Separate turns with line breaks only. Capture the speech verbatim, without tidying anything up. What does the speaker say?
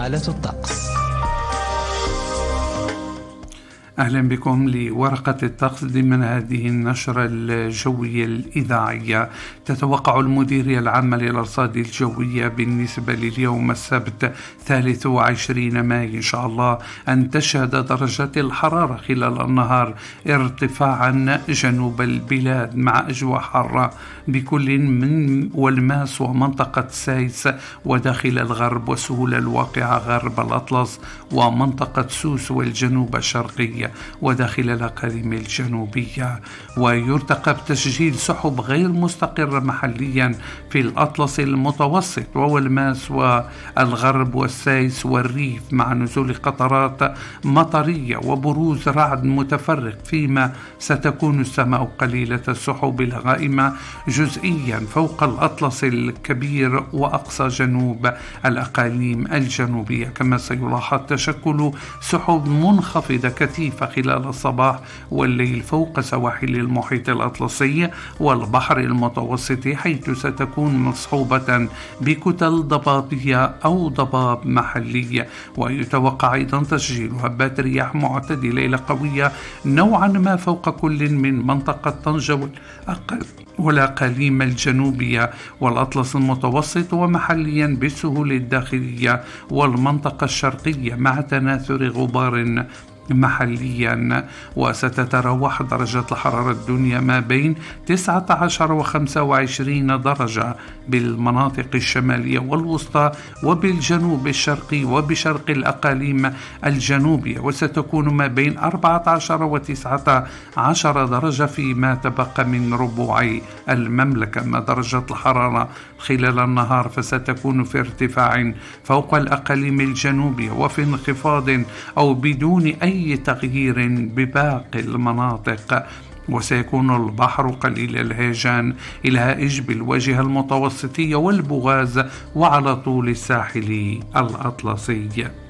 حالة الطقس.
أهلا بكم لورقة الطقس ضمن هذه النشرة الجوية الإذاعية. تتوقع المديرية العامة للأرصاد الجوية بالنسبة لليوم السبت ثالث وعشرين مايو إن شاء الله أن تشهد درجات الحرارة خلال النهار ارتفاعا جنوب البلاد مع أجواء حارة بكل من والماس ومنطقة سايس وداخل الغرب وسهول الواقعة غرب الأطلس ومنطقة سوس والجنوب الشرقي وداخل الأقاليم الجنوبية. ويرتقب تسجيل سحب غير مستقرة محليا في الأطلس المتوسط والماس والغرب والسايس والريف مع نزول قطرات مطرية وبروز رعد متفرق، فيما ستكون السماء قليلة السحب الغائمة جزئيا فوق الأطلس الكبير وأقصى جنوب الأقاليم الجنوبية. كما سيلاحظ تشكل سحب منخفضة كثيفة خلال الصباح والليل فوق سواحل المحيط الأطلسي والبحر المتوسط، حيث ستكون مصحوبة بكتل ضبابية أو ضباب محلي. ويتوقع أيضا تسجيل هبات رياح معتدلة إلى قوية نوعا ما فوق كل من منطقة طنجة والأقاليم الجنوبية والأطلس المتوسط، ومحليا بالسهول الداخلية والمنطقة الشرقية مع تناثر غبار محليا. وستتراوح درجات الحرارة الدنيا ما بين تسعة عشر وخمسة وعشرين درجة بالمناطق الشمالية والوسطى وبالجنوب الشرقي وبشرق الأقاليم الجنوبية، وستكون ما بين أربعة عشر وتسعة عشر درجة فيما تبقى من ربوع المملكة. أما درجة الحرارة خلال النهار فستكون في ارتفاع فوق الأقاليم الجنوبية وفي انخفاض أو بدون أي أي تغيير بباقي المناطق، وسيكون البحر قليل الهيجان الهائج بالواجهة المتوسطية والبوغاز وعلى طول الساحل الأطلسي.